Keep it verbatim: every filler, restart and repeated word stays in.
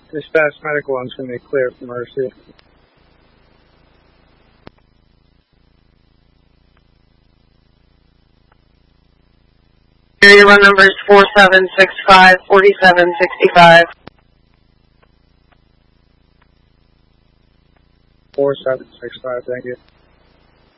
Dispatch medical one's going to be clear for Mercy. Your run number is four seven six five, four seven six five. four seven six five, thank you.